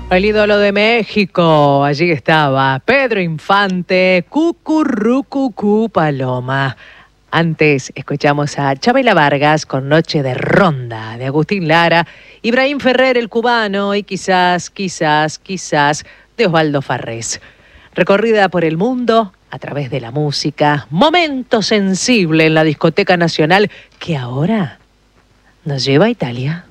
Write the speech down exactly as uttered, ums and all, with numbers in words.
El ídolo de México, allí estaba Pedro Infante, Cucurrucucú Paloma. Antes escuchamos a Chabela Vargas con Noche de Ronda, de Agustín Lara, Ibrahim Ferrer, el cubano, y quizás, quizás, quizás, de Osvaldo Farrés. Recorrida por el mundo a través de la música, momento sensible en la discoteca nacional que ahora nos lleva a Italia.